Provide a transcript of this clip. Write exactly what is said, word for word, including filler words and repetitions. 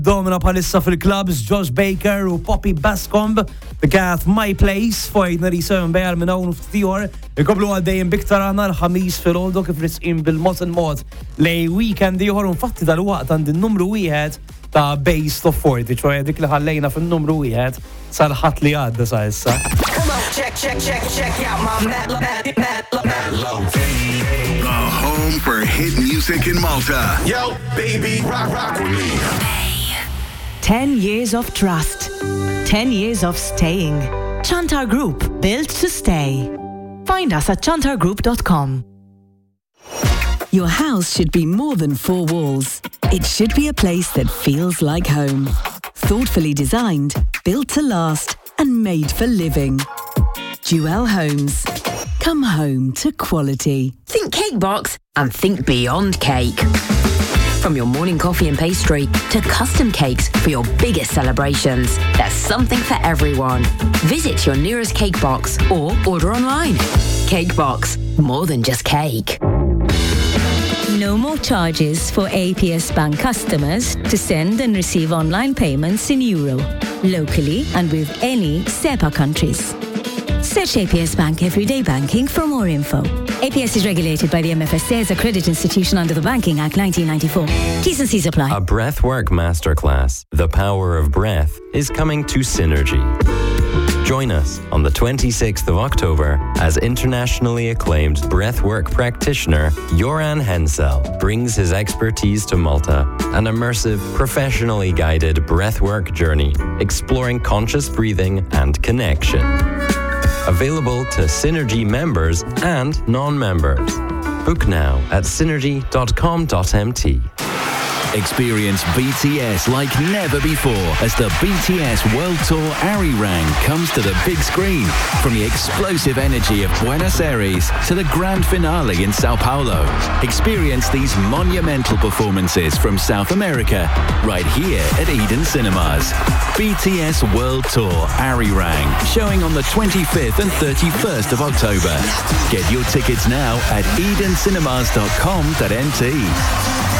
Domina bħalissa fil-clubs Josh Baker u Poppy Bascomb bikat My Place fojna li sewem bejal minn hawn f'tijor ikoblu għaddejjem biktar għana l-ħamis fil-oldu kif risqin bil-mod il-mod lej weekend ieħor infatti dal-waqt għand il-numru wieħed ta' Base of forty, ċoħe dik li ħallejna fil-numru wieħed sal-ħat li għadda sa' issa. Come on, check, check, check, check out my Matt, Matt, Matt, Matt Low. The home for hit music in Malta. Yo, baby, rock, rock with me. Ten years of trust. Ten years of staying. Chantar Group, built to stay. Find us at chantar group dot com. Your house should be more than four walls. It should be a place that feels like home. Thoughtfully designed, built to last, and made for living. Jewel Homes. Come home to quality. Think Cake Box and think beyond cake. From your morning coffee and pastry to custom cakes for your biggest celebrations, there's something for everyone. Visit your nearest Cake Box or order online. Cake Box, more than just cake. No more charges for A P S Bank customers to send and receive online payments in euro, locally and with any SEPA countries. Search A P S Bank Everyday Banking for more info. A P S is regulated by the M F S A as a credit institution under the Banking Act nineteen ninety-four. T's and C's apply. A Breathwork Masterclass, The Power of Breath, is coming to Synergy. Join us on the twenty-sixth of October as internationally acclaimed breathwork practitioner Joran Hensel brings his expertise to Malta. An immersive, professionally guided breathwork journey exploring conscious breathing and connection. Available to Synergy members and non-members. Book now at synergy dot com dot m t. Experience B T S like never before as the B T S World Tour Arirang comes to the big screen. From the explosive energy of Buenos Aires to the grand finale in Sao Paulo. Experience these monumental performances from South America right here at Eden Cinemas. B T S World Tour Arirang showing on the twenty-fifth and thirty-first of October. Get your tickets now at eden cinemas dot com dot m t.